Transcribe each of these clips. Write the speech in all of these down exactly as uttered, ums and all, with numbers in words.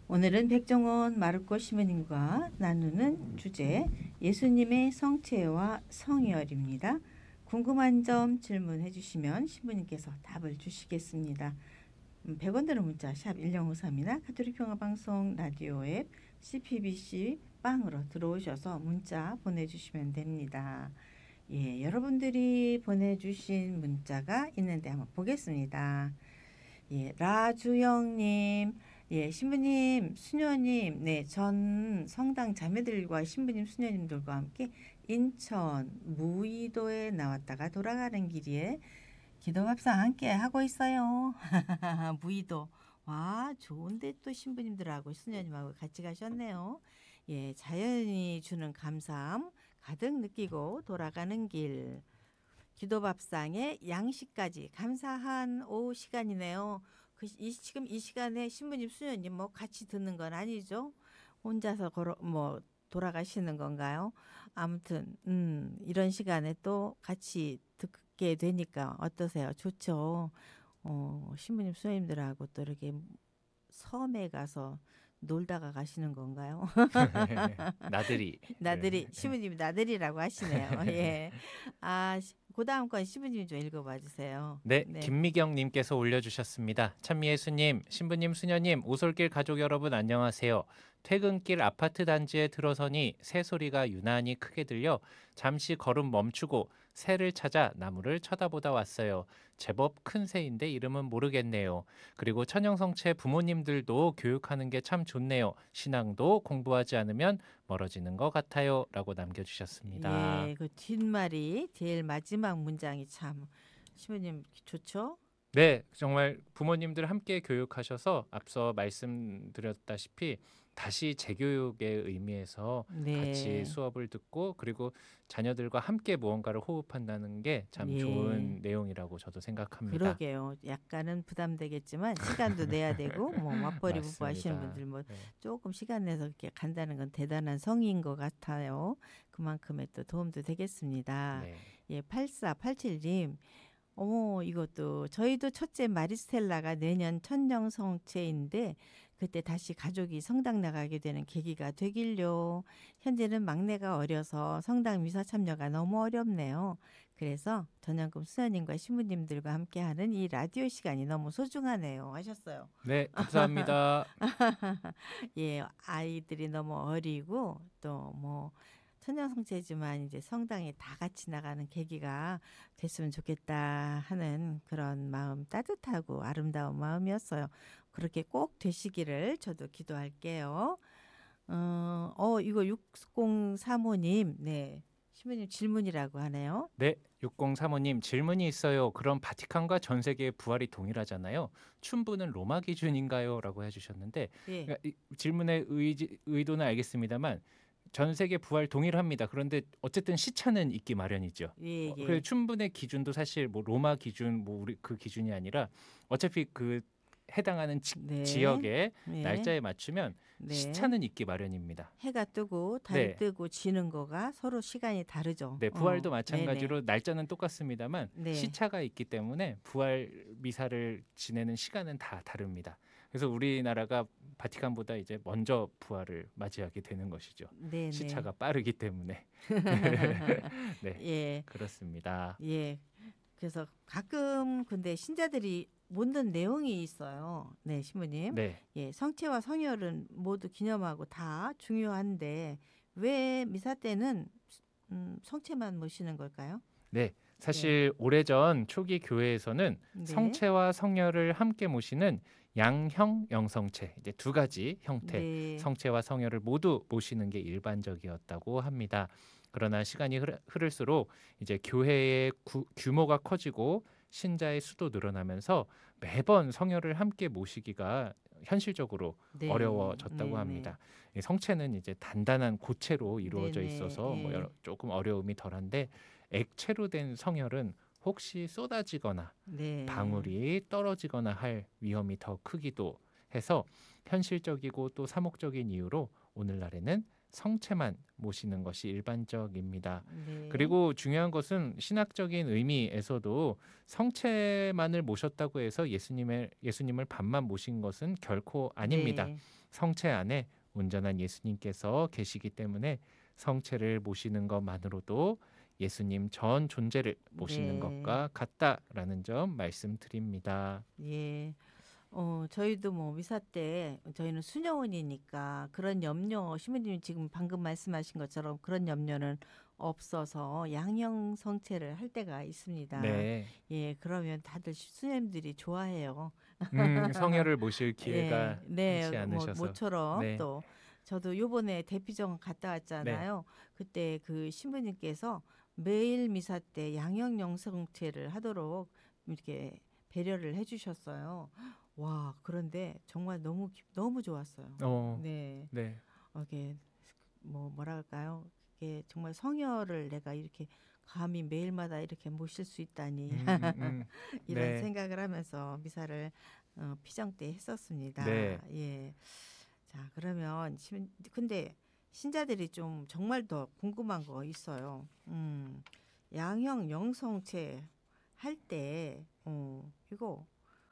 오늘은 백종원 마르코 시모님과 나누는 주제 예수님의 성체와 성혈입니다. 궁금한 점 질문해 주시면 신부님께서 답을 주시겠습니다. 백 원 드는 문자 샵 일공오삼이나 가톨릭 평화방송 라디오 앱 씨피비씨 빵으로 들어오셔서 문자 보내주시면 됩니다. 예, 여러분들이 보내주신 문자가 있는데 한번 보겠습니다. 예, 라주영님, 예, 신부님, 수녀님, 네, 전 성당 자매들과 신부님, 수녀님들과 함께 인천 무의도에 나왔다가 돌아가는 길에 기도밥상 함께 하고 있어요. 무의도. 와, 좋은데 또 신부님들하고 수녀님하고 같이 가셨네요. 예, 자연이 주는 감사함 가득 느끼고 돌아가는 길. 기도밥상에 양식까지 감사한 오후 시간이네요. 그, 이, 지금 이 시간에 신부님, 수녀님 뭐 같이 듣는 건 아니죠? 혼자서 걸어, 뭐, 돌아가시는 건가요? 아무튼, 음, 이런 시간에 또 같이 듣게 되니까 어떠세요? 좋죠? 어, 신부님, 수녀님들하고 또 이렇게 섬에 가서 놀다가 가시는 건가요? 나들이. 나들이, 시부님이 나들이라고 하시네요. 예. 아, 그 다음 건 시부님이 좀 읽어봐 주세요. 네, 네. 김미경님께서 올려주셨습니다. 찬미예수님, 신부님, 수녀님, 오솔길 가족 여러분 안녕하세요. 퇴근길 아파트 단지에 들어서니 새 소리가 유난히 크게 들려 잠시 걸음 멈추고 새를 찾아 나무를 쳐다보다 왔어요. 제법 큰 새인데 이름은 모르겠네요. 그리고 천영성체 부모님들도 교육하는 게 참 좋네요. 신앙도 공부하지 않으면 멀어지는 것 같아요. 라고 남겨주셨습니다. 예, 그 뒷말이 제일 마지막 문장이 참 시부님 좋죠? 네, 정말 부모님들 함께 교육하셔서 앞서 말씀드렸다시피 다시 재교육의 의미에서 같이 네. 수업을 듣고 그리고 자녀들과 함께 무언가를 호흡한다는 게 참 예. 좋은 내용이라고 저도 생각합니다. 그러게요. 약간은 부담되겠지만 시간도 내야 되고 뭐 맞벌이 부부 하시는 맞습니다. 분들 뭐 네. 조금 시간 내서 이렇게 간다는 건 대단한 성의인 것 같아요. 그만큼의 또 도움도 되겠습니다. 네. 예, 팔사팔칠님. 어머, 이것도 저희도 첫째 마리스텔라가 내년 천년성체인데 그때 다시 가족이 성당 나가게 되는 계기가 되길요. 현재는 막내가 어려서 성당 미사 참여가 너무 어렵네요. 그래서 전현금 수녀님과 신부님들과 함께하는 이 라디오 시간이 너무 소중하네요. 하셨어요. 네, 감사합니다. 예, 아이들이 너무 어리고 또 뭐 천년성체지만 이제 성당에 다 같이 나가는 계기가 됐으면 좋겠다 하는 그런 마음, 따뜻하고 아름다운 마음이었어요. 그렇게 꼭 되시기를 저도 기도할게요. 어, 어 이거 육공삼오님, 네, 시모님 질문이라고 하네요. 네, 육공삼오님 질문이 있어요. 그럼 바티칸과 전 세계의 부활이 동일하잖아요. 춘부는 로마 기준인가요? 라고 해주셨는데 예, 그러니까 이 질문의 의지, 의도는 알겠습니다만 전 세계 부활 동일합니다. 그런데 어쨌든 시차는 있기 마련이죠. 예, 어, 그 예. 춘분의 기준도 사실 뭐 로마 기준 뭐 우리 그 기준이 아니라 어차피 그 해당하는 지, 네, 지역의 네, 날짜에 맞추면 네. 시차는 있기 마련입니다. 해가 뜨고 달이 네. 뜨고 지는 거가 서로 시간이 다르죠. 네, 어, 부활도 네네. 마찬가지로 날짜는 똑같습니다만 네. 시차가 있기 때문에 부활 미사를 지내는 시간은 다 다릅니다. 그래서 우리나라가 바티칸보다 이제 먼저 부활을 맞이하게 되는 것이죠. 네네. 시차가 빠르기 때문에. 네, 예, 그렇습니다. 예. 그래서 가끔 근데 신자들이 묻는 내용이 있어요. 네, 신부님. 네, 예, 성체와 성혈은 모두 기념하고 다 중요한데 왜 미사 때는 음, 성체만 모시는 걸까요? 네. 네, 사실 오래전 초기 교회에서는 네, 성체와 성혈을 함께 모시는 양형 영성체 이제 두 가지 형태 네, 성체와 성혈을 모두 모시는 게 일반적이었다고 합니다. 그러나 시간이 흐르- 흐를수록 이제 교회의 구- 규모가 커지고 신자의 수도 늘어나면서 매번 성혈을 함께 모시기가 현실적으로 네, 어려워졌다고 네, 네, 합니다. 이 성체는 이제 단단한 고체로 네, 이루어져 네, 있어서 뭐 여러- 예, 조금 어려움이 덜한데 액체로 된 성혈은 혹시 쏟아지거나 네, 방울이 떨어지거나 할 위험이 더 크기도 해서 현실적이고 또 사목적인 이유로 오늘날에는 성체만 모시는 것이 일반적입니다. 네. 그리고 중요한 것은 신학적인 의미에서도 성체만을 모셨다고 해서 예수님의 예수님을 반만 모신 것은 결코 아닙니다. 네. 성체 안에 온전한 예수님께서 계시기 때문에 성체를 모시는 것만으로도 예수님 전 존재를 모시는 네. 것과 같다라는 점 말씀드립니다. 예. 어 저희도 뭐 미사 때 저희는 수녀원이니까 그런 염려 시부님이 지금 방금 말씀하신 것처럼 그런 염려는 없어서 양형 성체를 할 때가 있습니다. 네. 예. 그러면 다들 수녀님들이 좋아해요. 음, 성혈을 모실 예. 기회가 네. 흔치 뭐 않으셔서. 모처럼 네. 또 저도 요번에 대피정 갔다 네. 왔잖아요. 그때 그 신부님께서 매일 미사 때 양형 영성체를 하도록 이렇게 배려를 해 주셨어요. 와, 그런데 정말 너무 기 너무 좋았어요. 어. 네. 네. 어 이게 뭐 뭐라 그럴까요? 이게 정말 성혈을 내가 이렇게 감히 매일마다 이렇게 모실 수 있다니 음, 음, 음. 이런 네. 생각을 하면서 미사를 어 피정 때 했었습니다. 네. 예. 자, 그러면 신 근데 신자들이 좀 정말 더 궁금한 거 있어요. 음. 양형 영성체 할 때 어 이거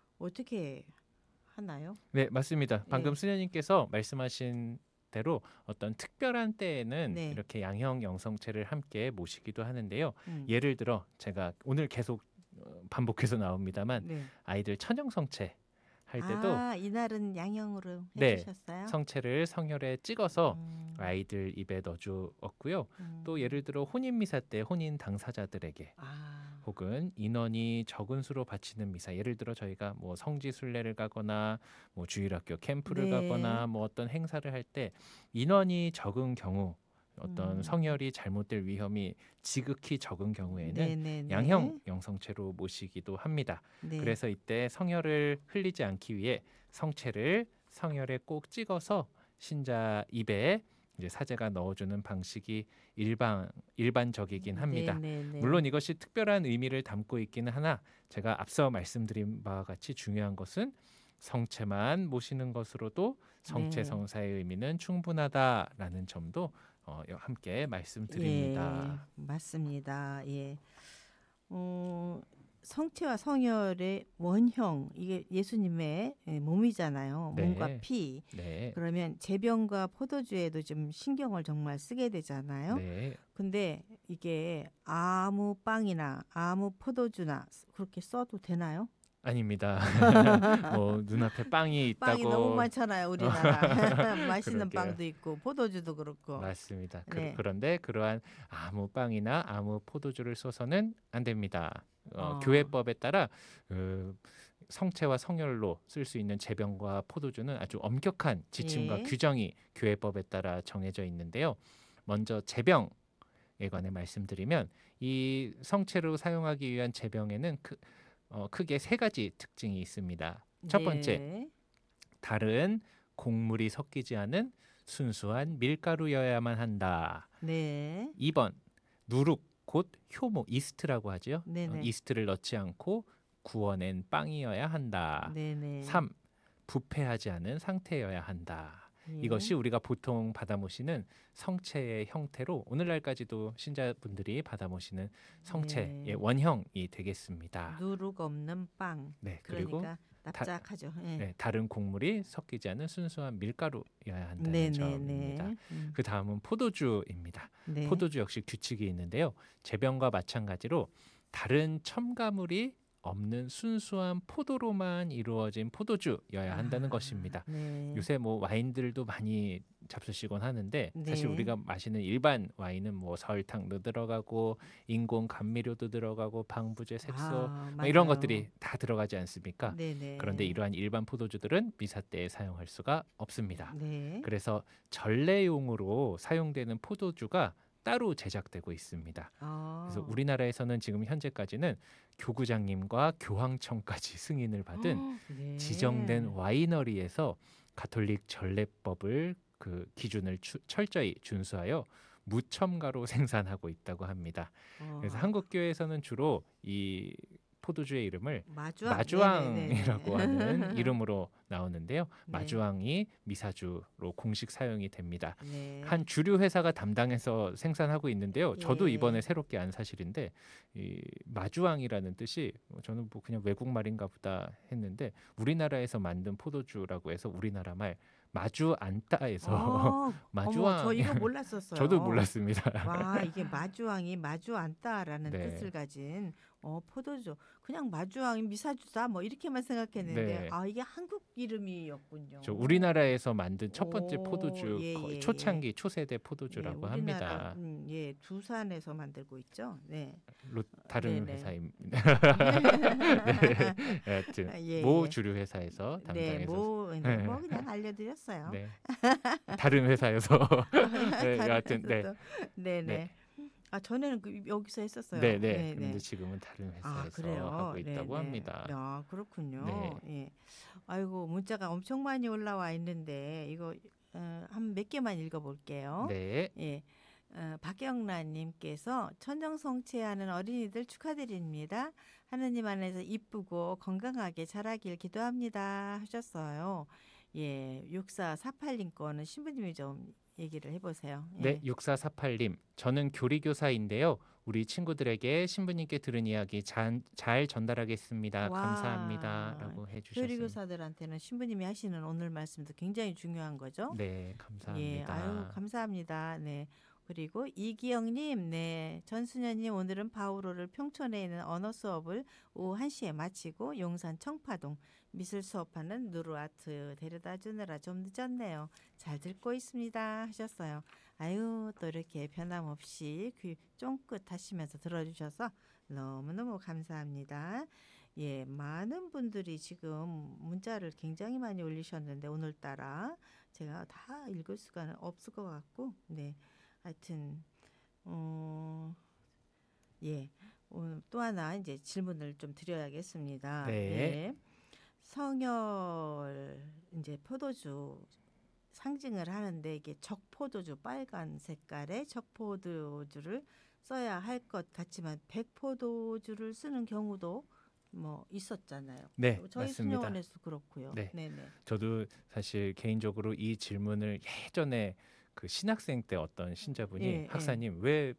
어떻게 하나요? 네, 맞습니다. 방금 예. 수녀님께서 말씀하신 대로 어떤 특별한 때에는 네. 이렇게 양형 영성체를 함께 모시기도 하는데요. 음. 예를 들어 제가 오늘 계속 어, 반복해서 나옵니다만 네. 아이들 천형성체 할 때도 아, 이날은 양형으로 해 네, 주셨어요? 성체를 성혈에 찍어서 음. 아이들 입에 넣어주었고요. 또 음. 예를 들어 혼인 미사 때 혼인 당사자들에게 아. 혹은 인원이 적은 수로 바치는 미사, 예를 들어 저희가 뭐 성지 순례를 가거나 뭐 주일학교 캠프를 네. 가거나 뭐 어떤 행사를 할 때 인원이 적은 경우, 어떤 음. 성혈이 잘못될 위험이 지극히 적은 경우에는 네네네. 양형 영성체로 모시기도 합니다. 네. 그래서 이때 성혈을 흘리지 않기 위해 성체를 성혈에 꼭 찍어서 신자 입에 이제 사제가 넣어주는 방식이 일반 일반적이긴 합니다. 네네네. 물론 이것이 특별한 의미를 담고 있기는 하나 제가 앞서 말씀드린 바와 같이 중요한 것은 성체만 모시는 것으로도 성체 네. 성사의 의미는 충분하다라는 점도 어, 함께 말씀드립니다. 예. 맞습니다. 예. 어 성체와 성혈의 원형 이게 예수님의 예 몸이잖아요. 몸과 네, 피. 네, 그러면 제병과 포도주에도 좀 신경을 정말 쓰게 되잖아요. 네. 근데 이게 아무 빵이나 아무 포도주나 그렇게 써도 되나요? 아닙니다. 뭐 눈앞에 빵이 빵이 너무 있다고 많잖아요, 우리나라. 맛있는 그러게요. 빵도 있고 포도주도 그렇고. 맞습니다. 그, 네. 그런데 그러한 아무 빵이나 아무 포도주를 써서는 안 됩니다. 어, 어. 교회법에 따라 그 성체와 성혈로 쓸 수 있는 제병과 포도주는 아주 엄격한 지침과 예. 규정이 교회법에 따라 정해져 있는데요. 먼저 제병에 관해 말씀드리면 이 성체로 사용하기 위한 제병에는 크, 어, 크게 세 가지 특징이 있습니다. 첫 번째, 네. 다른 곡물이 섞이지 않은 순수한 밀가루여야만 한다. 네. 이 번, 누룩 곧 효모 이스트라고 하지요. 어, 네네. 이스트를 넣지 않고 구워낸 빵이어야 한다. 네네. 삼, 부패하지 않은 상태여야 한다. 예. 이것이 우리가 보통 받아 모시는 성체의 형태로 오늘날까지도 신자분들이 받아 모시는 성체의 네. 원형이 되겠습니다. 누룩 없는 빵. 네, 그리고 그러니까 납작하죠. 예. 네, 다른 곡물이 섞이지 않은 순수한 밀가루여야 한다는 네네네. 점입니다. 음. 그 다음은 포도주입니다. 네. 포도주 역시 규칙이 있는데요. 제병과 마찬가지로 다른 첨가물이 없는 순수한 포도로만 이루어진 포도주여야 한다는 아, 것입니다. 네. 요새 뭐 와인들도 많이 잡수시곤 하는데 사실 네. 우리가 마시는 일반 와인은 뭐 설탕도 들어가고 인공 감미료도 들어가고 방부제, 색소 아, 뭐 이런 맞아요. 것들이 다 들어가지 않습니까? 네네. 그런데 이러한 일반 포도주들은 미사 때에 사용할 수가 없습니다. 네. 그래서 전례용으로 사용되는 포도주가 따로 제작되고 있습니다. 그래서 아. 우리나라에서는 지금 현재까지는 교구장님과 교황청까지 승인을 받은 네. 지정된 와이너리에서 가톨릭 전례법을 그 기준을 추, 철저히 준수하여 무첨가로 생산하고 있다고 합니다. 그래서 어. 한국 교회에서는 주로 이 포도주의 이름을 마주왕. 마주왕이라고 네네네. 하는 이름으로 나오는데요. 네. 마주왕이 미사주로 공식 사용이 됩니다. 네. 한 주류 회사가 담당해서 생산하고 있는데요. 저도 예. 이번에 새롭게 안 사실인데 이 마주왕이라는 뜻이 저는 뭐 그냥 외국 말인가 보다 했는데 우리나라에서 만든 포도주라고 해서 우리나라 말 마주 안따에서 어, 어머, 저 마주왕 이거 몰랐었어요. 저도 몰랐습니다. 와, 이게 마주왕이 마주 않다라는 네. 뜻을 가진 어, 포도주. 그냥 마주왕이 미사주다 뭐 이렇게만 생각했는데 네. 아, 이게 한국 이름이었군요. 저 우리나라에서 만든 첫 번째 오, 포도주 예, 거의 예, 초창기 초세대 예, 포도주라고 우리나라 합니다. 음, 예, 두산에서 만들고 있죠. 네. 로, 다른 네네. 회사입니다. 네. 여하튼 아, 예, 모 예. 주류 회사에서 네, 담당해서 뭐, 네, 뭐 그냥 알려드렸어요. 네. 다른 회사여서 네, 다른 여하튼 네. 회사도. 네네. 네. 아, 전에는 그 여기서 했었어요. 네, 네. 네, 근데 네. 지금은 다른 아, 회사에서 그래요. 하고 네, 있다고 네. 합니다. 야, 그렇군요. 네. 예. 아이고, 문자가 엄청 많이 올라와 있는데 이거 어, 한 몇 개만 읽어볼게요. 네. 예. 어, 박경란님께서 천정성취하는 어린이들 축하드립니다. 하느님 안에서 이쁘고 건강하게 자라길 기도합니다. 하셨어요. 예, 육사사팔 님 거는 신부님이 좀 얘기를 해보세요. 예. 네, 육사사팔 님. 저는 교리교사인데요. 우리 친구들에게 신부님께 들은 이야기 잘, 잘 전달하겠습니다. 와, 감사합니다라고 해주셨습니다. 교리교사들한테는 신부님이 하시는 오늘 말씀도 굉장히 중요한 거죠. 네, 예, 감사합니다. 아유, 감사합니다. 네. 그리고 이기영님, 네, 전수녀님 오늘은 바우로를 평촌에 있는 언어 수업을 오후 한 시에 마치고 용산 청파동 미술 수업하는 누르아트 데려다 주느라 좀 늦었네요. 잘 듣고 있습니다 하셨어요. 아유, 또 이렇게 변함없이 귀 쫑긋 하시면서 들어주셔서 너무너무 감사합니다. 예, 많은 분들이 지금 문자를 굉장히 많이 올리셨는데 오늘따라 제가 다 읽을 수가 없을 것 같고, 네. 하여튼 어, 예, 오늘 또 하나 이제 질문을 좀 드려야겠습니다. 네. 예, 성열 이제 포도주 상징을 하는데 이게 적포도주 빨간 색깔의 적포도주를 써야 할 것 같지만 백포도주를 쓰는 경우도 뭐 있었잖아요. 네, 저희 맞습니다. 수녀원에서 그렇고요. 네. 네, 네. 저도 사실 개인적으로 이 질문을 예전에 그 신학생 때 어떤 신자분이 예, 예. 학사님 왜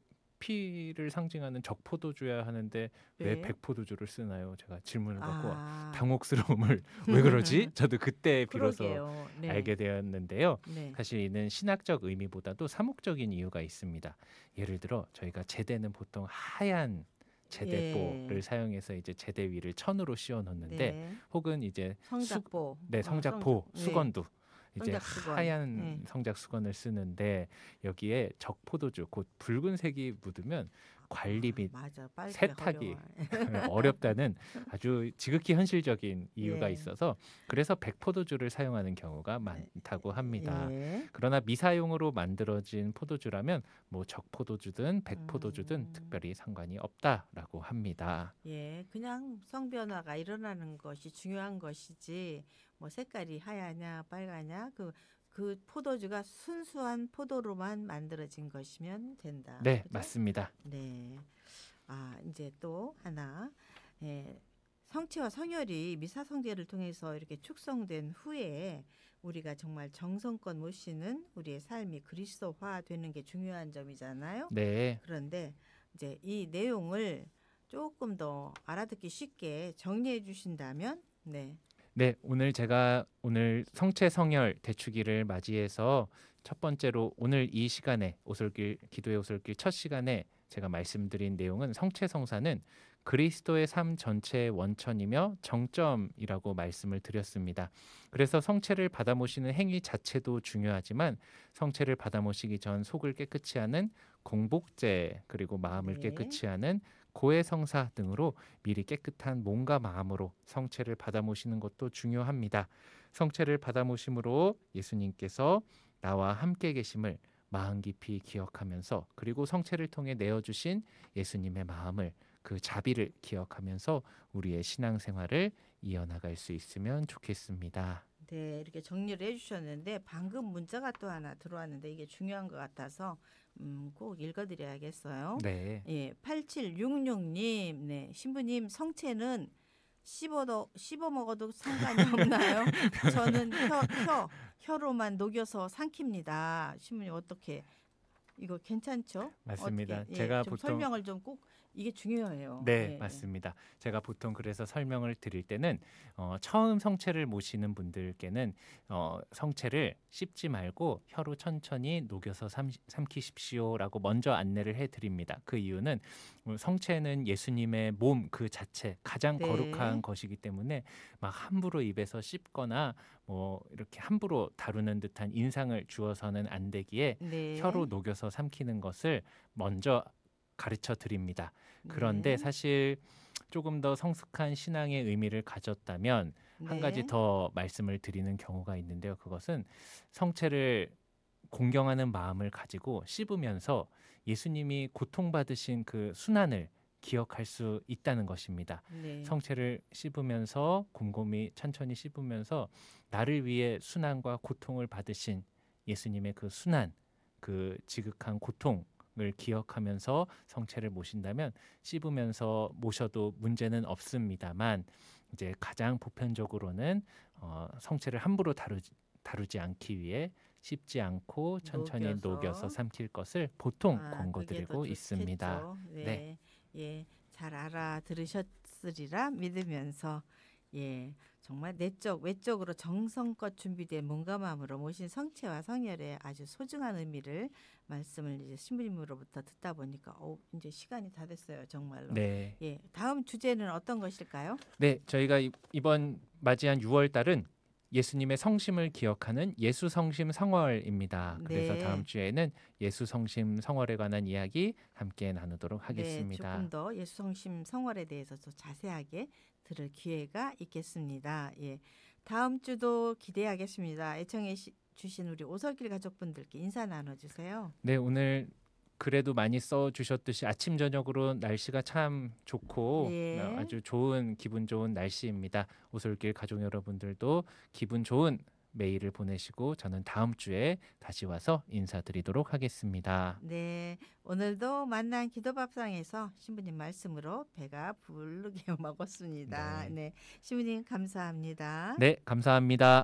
피를 상징하는 적포도주야 하는데 왜 네. 백포도주를 쓰나요? 제가 질문을 받고 아, 당혹스러움을 왜 그러지? 저도 그때 비로소 그러게요. 네. 알게 되었는데요. 네. 사실 이는 신학적 의미보다도 사목적인 이유가 있습니다. 예를 들어 저희가 제대는 보통 하얀 제대보를 예. 사용해서 이제 제대 위를 천으로 씌워 놓는데 네. 혹은 이제 성작보. 네, 어, 성작포, 성작- 네. 수건도 이제 성작 수건. 하얀 네. 성작 수건을 쓰는데 여기에 적포도주, 곧 붉은색이 묻으면 관리 및 아, 맞아. 빨기 세탁이 어려워요. 어렵다는 아주 지극히 현실적인 이유가 예. 있어서 그래서 백포도주를 사용하는 경우가 많다고 합니다. 예. 그러나 미사용으로 만들어진 포도주라면 뭐 적포도주든 백포도주든 음. 특별히 상관이 없다라고 합니다. 예, 그냥 성변화가 일어나는 것이 중요한 것이지 뭐 색깔이 하얗냐 빨가냐 그 그 포도주가 순수한 포도로만 만들어진 것이면 된다. 네, 그죠? 맞습니다. 네. 아, 이제 또 하나. 예. 성체와 성혈이 미사성제를 통해서 이렇게 축성된 후에 우리가 정말 정성껏 모시는 우리의 삶이 그리스도화 되는 게 중요한 점이잖아요. 네. 그런데 이제 이 내용을 조금 더 알아듣기 쉽게 정리해 주신다면, 네. 네, 오늘 제가 오늘 성체 성혈 대축일을 맞이해서 첫 번째로 오늘 이 시간에 오솔길 기도의 오솔길 첫 시간에 제가 말씀드린 내용은 성체 성사는 그리스도의 삶 전체의 원천이며 정점이라고 말씀을 드렸습니다. 그래서 성체를 받아 모시는 행위 자체도 중요하지만 성체를 받아 모시기 전 속을 깨끗이 하는 공복제 그리고 마음을 네. 깨끗이 하는 고해 성사 등으로 미리 깨끗한 몸과 마음으로 성체를 받아 모시는 것도 중요합니다. 성체를 받아 모심으로 예수님께서 나와 함께 계심을 마음 깊이 기억하면서 그리고 성체를 통해 내어주신 예수님의 마음을 그 자비를 기억하면서 우리의 신앙생활을 이어나갈 수 있으면 좋겠습니다. 네, 이렇게 정리를 해주셨는데 방금 문자가 또 하나 들어왔는데 이게 중요한 것 같아서 음, 꼭 읽어드려야겠어요. 네. 예, 팔칠육육 님, 네, 신부님 성체는 씹어도 씹어 먹어도 상관이 없나요? 저는 혀, 혀, 혀로만 녹여서 삼킵니다. 신부님 어떻게 이거 괜찮죠? 맞습니다. 어떻게? 예, 제가 좀 보통 설명을 좀 꼭 이게 중요해요. 네, 예, 예. 맞습니다. 제가 보통 그래서 설명을 드릴 때는 어, 처음 성체를 모시는 분들께는 어, 성체를 씹지 말고 혀로 천천히 녹여서 삼, 삼키십시오라고 먼저 안내를 해드립니다. 그 이유는 어, 성체는 예수님의 몸 그 자체 가장 거룩한 네, 것이기 때문에 막 함부로 입에서 씹거나 뭐 이렇게 함부로 다루는 듯한 인상을 주어서는 안 되기에 혀로 네, 녹여서 삼키는 것을 먼저 가르쳐 드립니다. 그런데 네, 사실 조금 더 성숙한 신앙의 의미를 가졌다면 한 가지 네, 더 말씀을 드리는 경우가 있는데요. 그것은 성체를 공경하는 마음을 가지고 씹으면서 예수님이 고통받으신 그 순환을 기억할 수 있다는 것입니다. 네. 성체를 씹으면서 곰곰이 천천히 씹으면서 나를 위해 순환과 고통을 받으신 예수님의 그 순환, 그 지극한 고통을 기억하면서 성체를 모신다면 씹으면서 모셔도 문제는 없습니다만 이제 가장 보편적으로는 어, 성체를 함부로 다루지, 다루지 않기 위해 씹지 않고 천천히 녹여서 녹여서 삼킬 것을 보통 아, 그게 더 권고드리고 있습니다. 좋겠죠. 네, 네, 예, 잘 알아들으셨으리라 믿으면서 예, 정말 내적 외적으로 정성껏 준비된 몸과 마음으로 모신 성체와 성혈의 아주 소중한 의미를 말씀을 이제 신부님으로부터 듣다 보니까 어, 이제 시간이 다 됐어요, 정말로. 네, 예, 다음 주제는 어떤 것일까요? 네. 저희가 이- 이번 맞이한 유월 달은 예수님의 성심을 기억하는 예수 성심 성월입니다. 그래서 다음 네. 주에는 예수 성심 성월에 관한 이야기 함께 나누도록 네, 조금 하겠습니다. 더 예수성심 성월에 대해서 더 자세하게 들을 기회가 있겠습니다. 예, 다음 주도 기대하겠습니다. 애청해 시- 주신 우리 오설길 가족분들께 인사 나눠주세요. 네, 오늘 글에도 많이 써 주셨듯이 아침 저녁으로 날씨가 참 좋고 어, 네, 아주 좋은 기분 좋은 날씨입니다. 오솔길 가족 여러분들도 기분 좋은 메일을 보내시고 저는 다음 주에 다시 와서 인사드리도록 하겠습니다. 네, 오늘도 만난 기도밥상에서 신부님 말씀으로 배가 부르게 먹었습니다. 네. 네, 신부님 감사합니다. 네, 감사합니다.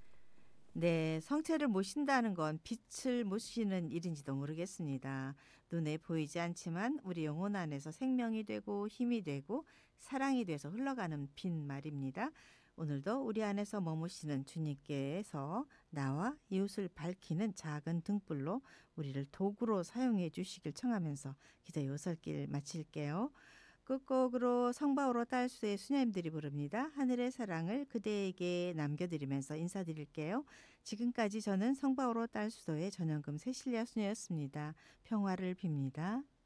네, 성체를 모신다는 건 빛을 모시는 일인지도 모르겠습니다. 눈에 보이지 않지만 우리 영혼 안에서 생명이 되고 힘이 되고 사랑이 돼서 흘러가는 빛 말입니다. 오늘도 우리 안에서 머무시는 주님께서 나와 이웃을 밝히는 작은 등불로 우리를 도구로 사용해 주시길 청하면서 기도 요설길 마칠게요. 끝곡으로 성바오로 딸수의 수녀님들이 부릅니다. 하늘의 사랑을 그대에게 남겨드리면서 인사드릴게요. 지금까지 저는 성바오로 딸수도의 전영금 세실리아 수녀였습니다. 평화를 빕니다.